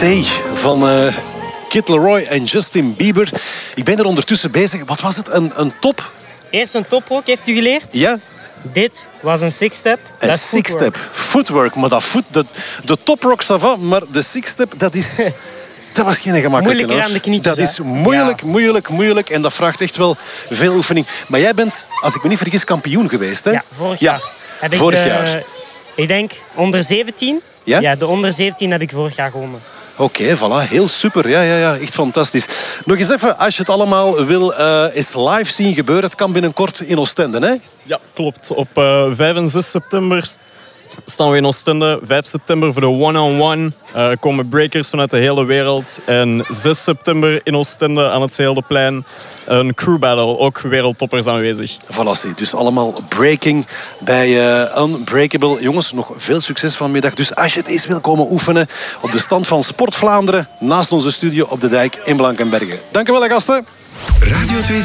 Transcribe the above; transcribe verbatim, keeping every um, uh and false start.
Stay van uh, Kid Laroi en Justin Bieber. Ik ben er ondertussen bezig. Wat was het? Een, een top? Eerst een toprock, heeft u geleerd? Ja. Dit was een six-step. Een six-step. Footwork. Maar dat voet, de, de toprock, ça va, maar de six-step, dat is... Dat was geen gemakkelijke. Moeilijker hoor. aan de knietjes. Dat is moeilijk, ja. moeilijk, moeilijk. En dat vraagt echt wel veel oefening. Maar jij bent, als ik me niet vergis, kampioen geweest, hè? Ja, vorig ja. jaar. Heb vorig ik, uh, jaar. Ik denk onder zeventien. Ja? Ja, de onder zeventien heb ik vorig jaar gewonnen. Oké, okay, voilà. Heel super. Ja, ja, ja. Echt fantastisch. Nog eens even, als je het allemaal wil uh, eens live zien gebeuren. Het kan binnenkort in Oostende, hè? Ja, klopt. Op uh, vijf en zes september staan we in Oostende. vijf september voor de one-on-one. Uh, komen breakers vanuit de hele wereld. En zes september in Oostende aan het Zeeheldenplein. Een crew battle, ook wereldtoppers aanwezig. Voilà, dus allemaal breaking bij uh, Unbreakable. Jongens, nog veel succes vanmiddag. Dus als je het eens wil komen oefenen op de stand van Sport Vlaanderen naast onze studio op de Dijk in Blankenberge. Dank u wel, gasten. Radio twee